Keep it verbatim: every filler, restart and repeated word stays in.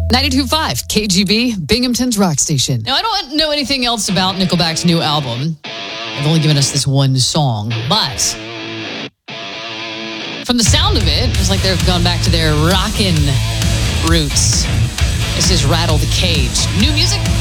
ninety-two point five K G B, Binghamton's rock station. Now, I don't know anything else about Nickelback's new album. They've only given us this one song, but from the sound of it, it's like they've gone back to their rockin' roots. This is Rattle the Cage. New music